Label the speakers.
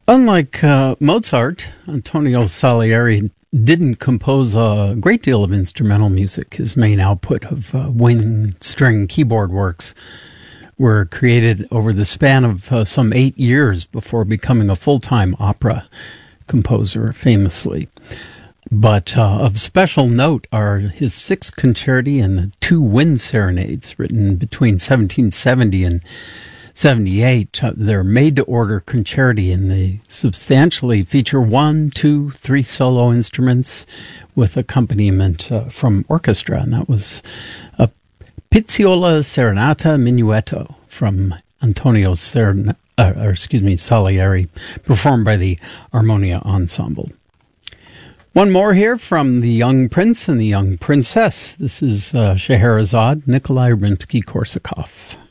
Speaker 1: Unlike Mozart, Antonio Salieri didn't compose a great deal of instrumental music. His main output of wind, string, keyboard works were created over the span of some 8 years before becoming a full-time opera composer, famously. But of special note are his 6 concerti and 2 wind serenades, written between 1770 and 78. They're made-to-order concerti, and they substantially feature 1, 2, 3 solo instruments with accompaniment from orchestra, and that was a Pizziola Serenata Minuetto from Antonio Salieri, performed by the Armonia Ensemble. One more here from The Young Prince and the Young Princess. This is Scheherazade, Nikolai Rimsky-Korsakov.